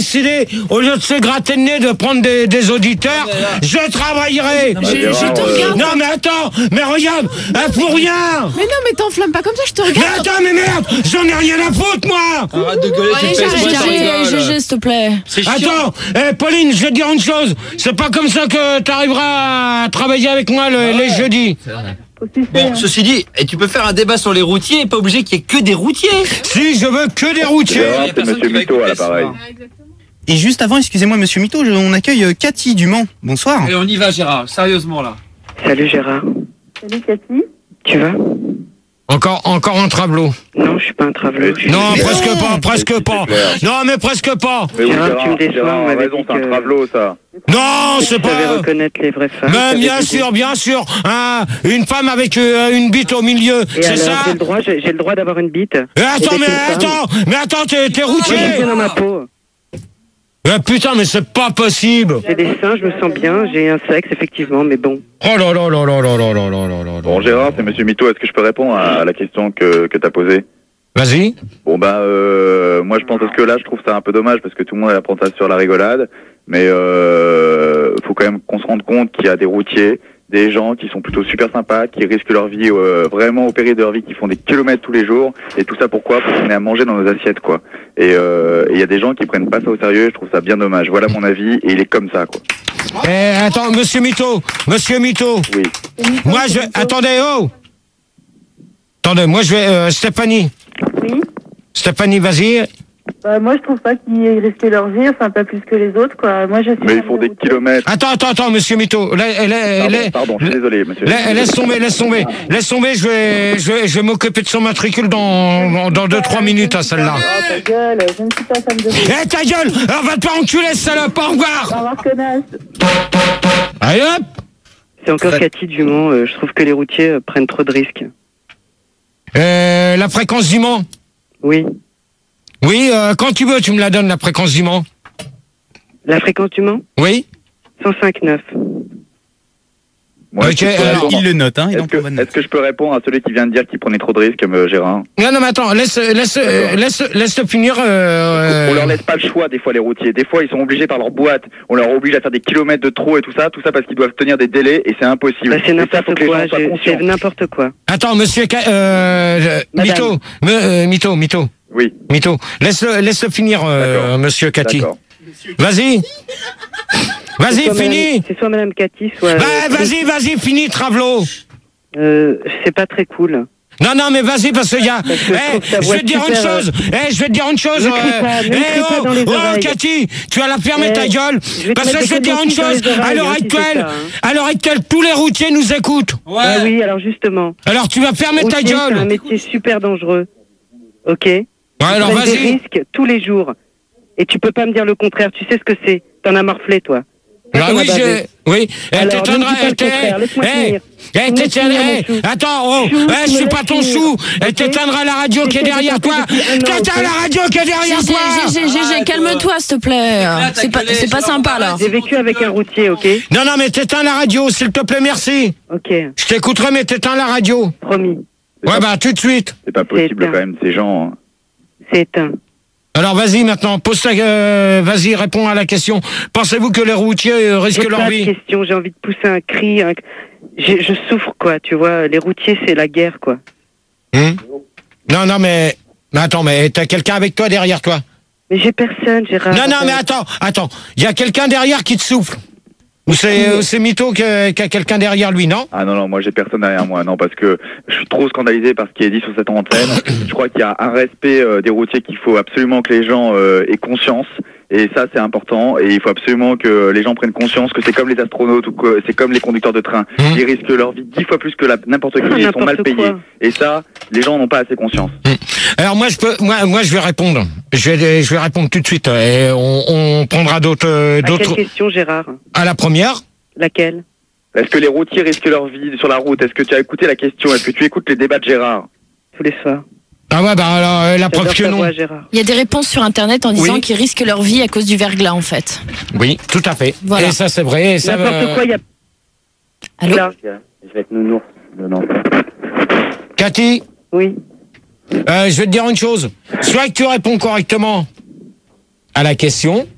décidé, au lieu de se gratter le nez, de prendre des auditeurs, je travaillerai. Je te regarde. Non mais attends, mais regarde, pour rien. Mais non, mais t'enflammes pas comme ça, je te Mais regarde. attends, mais merde, j'en ai rien à foutre, moi. Arrête de gueuler, tu Allez, fais exprès, ça rigole. GG, s'il te plaît. C'est chiant. Attends, Pauline, je vais te dire une chose. C'est pas comme ça que t'arriveras à travailler avec moi les jeudis. Bon, ceci dit, et tu peux faire un débat sur les routiers, pas obligé qu'il y ait que des routiers. Si, je veux que des routiers. C'est Monsieur Mito à l'appareil. Et juste avant, excusez-moi Monsieur Mito, on accueille Cathy du Mans. Bonsoir. Allez, on y va Gérard, sérieusement là. Salut Gérard. Salut Cathy. Tu vas? Encore un travelot. Non, je suis pas un travelot. Non, presque pas. Non, mais presque pas. Mais oui, Gérard, tu me déçois, Gérard on a m'avait raison, dit c'est un que- travelot, ça. Non, c'est Tu savais pas... reconnaître les vraies femmes. Mais t'avais bien dit- sûr, hein, une femme avec une bite au milieu, Et c'est alors, ça? j'ai le droit d'avoir une bite. Attends, Et attends, t'es J'ai des routier. seins dans ma peau. Putain, mais c'est pas possible. J'ai des seins, je me sens bien, j'ai un sexe, effectivement, mais bon. Oh là là là là là là là là là là. Bon, Gérard, c'est Monsieur Mito. Est-ce que je peux répondre à la question que t'as posée? Vas-y. Bon, moi, je pense parce que là, je trouve ça un peu dommage parce que tout le monde apprend ça sur la rigolade. Mais faut quand même qu'on se rende compte qu'il y a des routiers, des gens qui sont plutôt super sympas, qui risquent leur vie vraiment au péril de leur vie, qui font des kilomètres tous les jours. Et tout ça pourquoi? Parce qu'on est à manger dans nos assiettes, quoi. Et il y a des gens qui prennent pas ça au sérieux. Je trouve ça bien dommage. Voilà mon avis. Et il est comme ça, quoi. Attends, Monsieur Mito. Oui. Moi, attendez, oh. Attendez, moi, je vais, Stéphanie. Oui. Stéphanie, vas-y. Bah, moi, je trouve pas qu'ils risquent leur vie, enfin, pas plus que les autres, quoi. Moi, je suis. Mais ils font des kilomètres. Attends, Monsieur Mito. Pardon, je suis désolé, monsieur. Laisse tomber. Je vais m'occuper de son matricule dans 2-3 minutes, à celle-là. Ah, ta gueule, je ne suis pas femme de vie. Ta gueule! On va te faire enculer, salope! Au Au revoir! revoir, connasse. Allez hop! C'est encore Cathy du Mans, je trouve que les routiers prennent trop de risques. La fréquence du Mans? Oui. Oui, quand tu veux, tu me la donnes, la fréquence du Mans. La fréquence du Mans? Oui? 105.9. Moi, Ok, est-ce que je peux alors, répondre- Il le note, hein, il en prend bonne note. Est-ce que je peux répondre à celui qui vient de dire qu'il prenait trop de risques, Gérard? Non, mais attends, laisse finir. On leur laisse pas le choix, des fois, les routiers. Des fois, ils sont obligés par leur boîte. On leur oblige à faire des kilomètres de trop et tout ça parce qu'ils doivent tenir des délais et c'est impossible. Bah, c'est Et ça, faut n'importe que les quoi, gens soient conscients. c'est n'importe quoi. Attends, monsieur, Mito. Oui, Mito, laisse-le finir, D'accord. monsieur Cathy. d'accord. Vas-y, finis. C'est soit Madame Cathy, soit... Vas-y, finis, Travelo. c'est pas très cool. Non, mais vas-y, parce qu'il y a... Parce que je trouve ta je voix vais te dire une super, chose. Je vais te dire une chose. Ne crie pas dans les oreilles. Cathy, tu vas la fermer ta gueule. je vais te Parce que mettre je vais te des dire une coups dans chose. les oreilles, À l'heure hein, si c'est actuelle, ça, hein. à l'heure actuelle, tous les routiers nous écoutent. Ouais. Ah oui, alors justement. Alors tu vas fermer ta Routier, c'est un gueule. métier super dangereux. Ok? Ouais, alors Ils prennent des vas-y. risques tous les jours. Et tu peux pas me dire le contraire. Tu sais ce que c'est. T'en as morflé, toi. Ah oui, oui. Alors, ne me dis pas le contraire, laisse-moi finir. Laisse-moi finir, mon chou. Attends, Chou, je suis me pas laisses ton finir, chou. ok? T'éteindras la radio qui est derrière toi. T'éteins la radio qui est derrière toi. GG, calme-toi, s'il te plaît. C'est pas sympa, là. J'ai vécu avec un routier, ok? Non, mais t'éteins la radio, s'il te plaît, merci. Ok, Je t'écouterai, mais t'éteins la radio. promis. Ouais, bah, tout de suite. C'est pas possible, éteint. quand même, ces gens. Hein. C'est éteint. Alors, vas-y, maintenant, vas-y, réponds à la question. Pensez-vous que les routiers risquent J'ai leur pas de vie? question, j'ai envie de pousser un cri. Je souffre, quoi, tu vois. Les routiers, c'est la guerre, quoi. Non, mais attends, mais t'as quelqu'un avec toi derrière toi? Mais j'ai personne, Gérard. Non, mais attends. Il y a quelqu'un derrière qui te souffle. Ou c'est Mito qui a quelqu'un derrière lui, non? Ah non, moi j'ai personne derrière moi, non, parce que je suis trop scandalisé par ce qui est dit sur cette antenne. Je crois qu'il y a un respect des routiers qu'il faut absolument que les gens aient conscience. Et ça, c'est important. Et il faut absolument que les gens prennent conscience que c'est comme les astronautes ou que c'est comme les conducteurs de train. Ils risquent leur vie 10 fois plus que n'importe qui. Ils sont mal N'importe payés. quoi. Et ça, les gens n'ont pas assez conscience. Alors moi je vais répondre. Je vais répondre tout de suite. Et on prendra d'autres. À quelle question, Gérard? À la première. Laquelle? Est-ce que les routiers risquent leur vie sur la route? Est-ce que tu as écouté la question? Est-ce que tu écoutes les débats de Gérard? Tous les soirs. Ah ouais, bah alors la preuve J'adore que ta non. voix, Gérard. Il y a des réponses sur Internet en disant Oui. qu'ils risquent leur vie à cause du verglas, en fait. Oui, tout à fait. Voilà. Et ça c'est vrai. Et ça, N'importe quoi, il y a... Allô? Là. Je vais être nounours. Non. Cathy, Oui. je vais te dire une chose. Soit que tu réponds correctement à la question,